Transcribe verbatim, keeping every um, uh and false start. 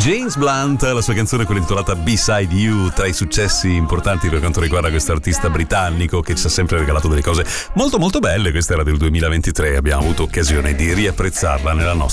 James Blunt, la sua canzone quella intitolata Beside You, tra i successi importanti per quanto riguarda questo artista britannico che ci ha sempre regalato delle cose molto molto belle. Questa era del duemilaventitré, abbiamo avuto occasione di riapprezzarla nella nostra